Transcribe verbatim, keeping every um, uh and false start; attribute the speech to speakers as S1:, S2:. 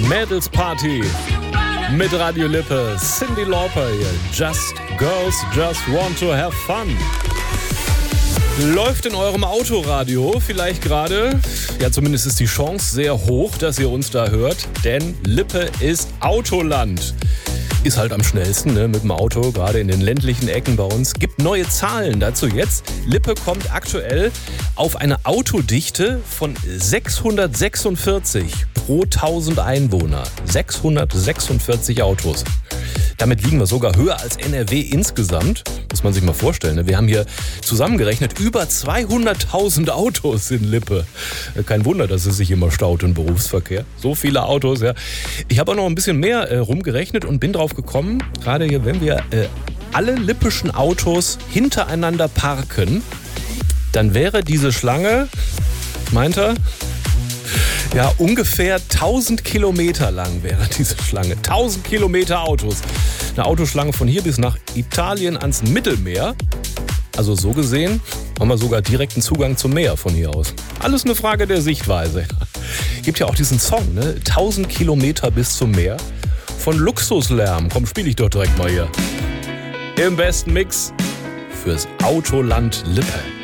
S1: Mädels Party mit Radio Lippe. Cyndi Lauper hier. Just Girls Just Want to Have Fun. Läuft in eurem Autoradio vielleicht gerade. Ja, zumindest ist die Chance sehr hoch, dass ihr uns da hört. Denn Lippe ist Autoland. Ist halt am schnellsten, ne, mit dem Auto, gerade in den ländlichen Ecken bei uns. Gibt neue Zahlen dazu jetzt. Lippe kommt aktuell auf eine Autodichte von sechshundertsechsundvierzig pro tausend Einwohner. sechshundertsechsundvierzig Autos. Damit liegen wir sogar höher als N R W insgesamt. Muss man sich mal vorstellen. Ne? Wir haben hier zusammengerechnet über zweihunderttausend Autos in Lippe. Kein Wunder, dass es sich immer staut im Berufsverkehr. So viele Autos, ja. Ich habe auch noch ein bisschen mehr äh, rumgerechnet und bin drauf gekommen, gerade hier, wenn wir äh, alle lippischen Autos hintereinander parken, dann wäre diese Schlange, meint er, ja, ungefähr tausend Kilometer lang wäre diese Schlange. tausend Kilometer Autos. Eine Autoschlange von hier bis nach Italien ans Mittelmeer. Also so gesehen haben wir sogar direkten Zugang zum Meer von hier aus. Alles eine Frage der Sichtweise. Gibt ja auch diesen Song, ne? tausend Kilometer bis zum Meer. Von Luxuslärm. Komm, spiel ich doch direkt mal hier. Im besten Mix fürs Autoland Lippe.